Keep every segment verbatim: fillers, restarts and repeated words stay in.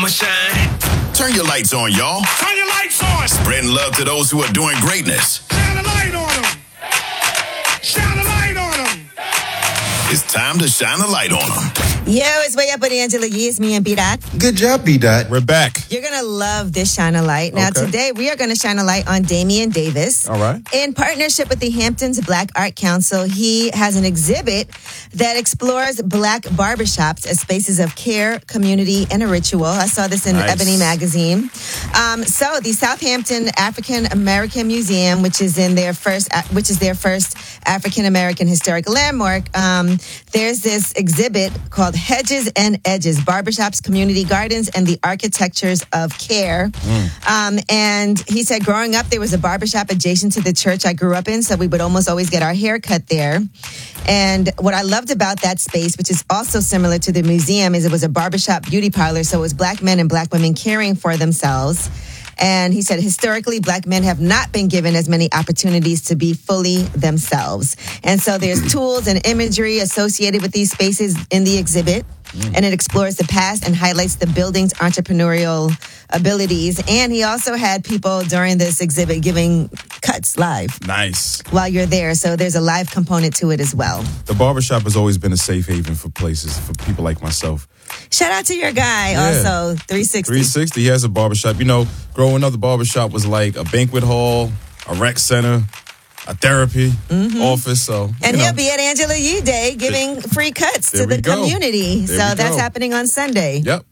shine. Turn your lights on, y'all. Turn your lights on. Spreading love to those who are doing greatness. Shine a light on them. Shine a light on them. It's time to shine a light on them. Yo, it's Way Up with Angela Yee. It's me and B-Dot. Good job, B-Dot. We're back. You're going to love this Shine a Light. Now, Okay. today we are going to shine a light on Damian Davis. All right. In partnership with the Hamptons Black Art Council, he has an exhibit that explores black barbershops as spaces of care, community, and a ritual. I saw this in Nice. Ebony Magazine. Um, so, the Southampton African American Museum, which is in their first, which is their first African American historic landmark, um, there's this exhibit called Hedges and Edges: Barbershops, Community Gardens, and the Architectures of Care. Mm. Um, and he said, growing up, there was a barbershop adjacent to the church I grew up in, so we would almost always get our hair cut there. And what I loved about that space, which is also similar to the museum, is it was a barbershop beauty parlor, so it was black men and black women caring for themselves. And he said, historically, black men have not been given as many opportunities to be fully themselves. And so there's tools and imagery associated with these spaces in the exhibit. Mm. And it explores the past and highlights the building's entrepreneurial abilities. And he also had people during this exhibit giving cuts live. Nice. While you're there. So there's a live component to it as well. The barbershop has always been a safe haven for places, for people like myself. Shout out to your guy Yeah. also, three sixty. three sixty, he has a barbershop. You know, growing up, the barbershop was like a banquet hall, a rec center, a therapy Mm-hmm. office. So, And you he'll know. be at Angela Yee Day giving free cuts There to the we go. community. There so we that's go. happening on Sunday. Yep.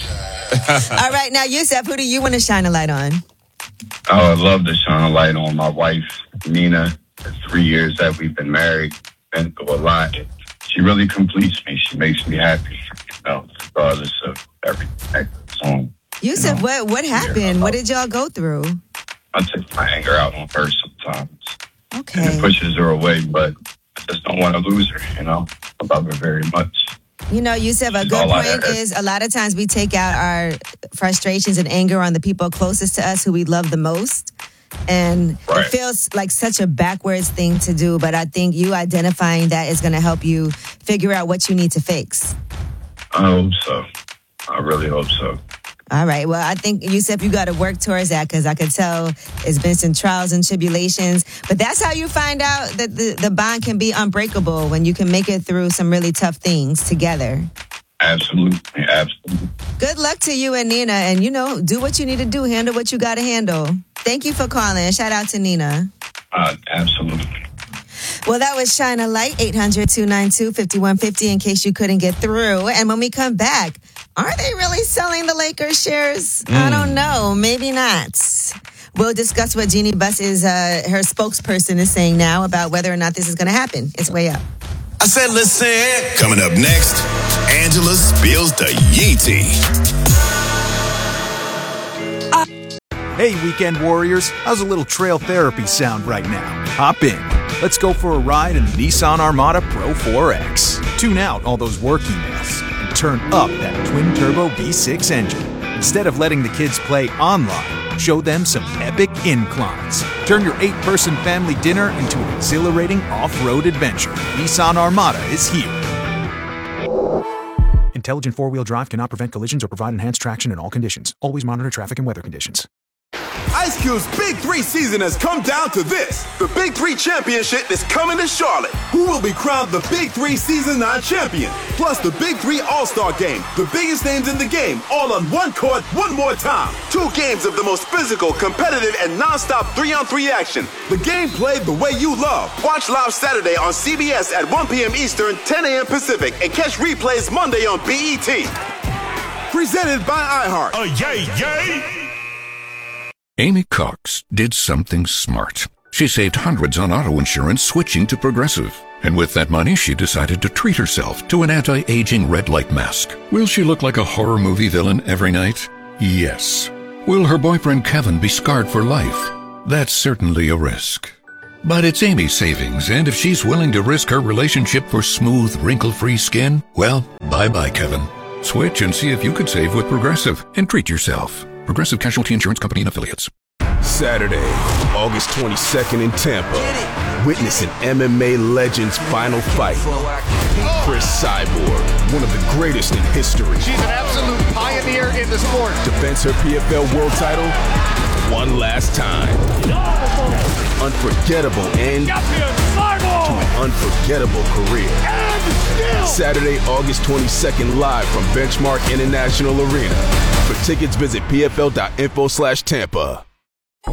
All right, now, Yusef, who do you want to shine a light on? I would love to shine a light on my wife, Nina. The three years that we've been married, been through a lot. She really completes me. She makes me happy, you know, regardless of everything. So, Yusef, you know, what, what happened? yeah, What did y'all go through? I take my anger out on her sometimes. And Okay. it pushes her away, but I just don't want to lose her, you know. I love her very much. You know, Yusef, a She's good all I point had. is a lot of times we take out our frustrations and anger on the people closest to us who we love the most. And Right. it feels like such a backwards thing to do, but I think you identifying that is going to help you figure out what you need to fix. I hope so. I really hope so. All right. Well, I think, Yusef, you got to work towards that because I could tell it's been some trials and tribulations. But that's how you find out that the, the bond can be unbreakable, when you can make it through some really tough things together. Absolutely, absolutely. Good luck to you and Nina. And, you know, do what you need to do. Handle what you got to handle. Thank you for calling. Shout out to Nina. Uh, absolutely. Well, that was Shine a Light, eight hundred, two nine two, five one five zero, in case you couldn't get through. And when we come back, are they really selling the Lakers shares? Mm. I don't know. Maybe not. We'll discuss what Jeannie Buss is, uh, her spokesperson is saying now about whether or not this is going to happen. It's Way Up. I said, listen. Coming up next, Angela spills the Yee tea. Hey, weekend warriors, how's a little trail therapy sound right now? Hop in. Let's go for a ride in the Nissan Armada Pro four X. Tune out all those work emails and turn up that twin-turbo V six engine. Instead of letting the kids play online, show them some epic inclines. Turn your eight-person family dinner into an exhilarating off-road adventure. Nissan Armada is here. Intelligent four-wheel drive cannot prevent collisions or provide enhanced traction in all conditions. Always monitor traffic and weather conditions. Ice Cube's Big Three season has come down to this. The Big Three Championship is coming to Charlotte. Who will be crowned the Big Three Season nine champion? Plus the Big Three All-Star Game. The biggest names in the game, all on one court, one more time. Two games of the most physical, competitive, and non-stop three-on-three action. The game played the way you love. Watch live Saturday on C B S at one p.m. Eastern, ten a.m. Pacific, and catch replays Monday on B E T. Presented by iHeart. Oh, yay, yay. Amy Cox did something smart. She saved hundreds on auto insurance switching to Progressive. And with that money, she decided to treat herself to an anti-aging red light mask. Will she look like a horror movie villain every night? Yes. Will her boyfriend Kevin be scarred for life? That's certainly a risk. But it's Amy's savings, and if she's willing to risk her relationship for smooth, wrinkle-free skin, well, bye-bye, Kevin. Switch and see if you could save with Progressive and treat yourself. Progressive Casualty Insurance Company and Affiliates. Saturday, August twenty-second in Tampa. Witness an M M A legend's final fight. Chris Cyborg, one of the greatest in history. She's an absolute pioneer in the sport. Defends her P F L world title one last time. Unforgettable end to an unforgettable career. Saturday, August twenty-second, live from Benchmark International Arena. For tickets, visit pfl.info slash Tampa.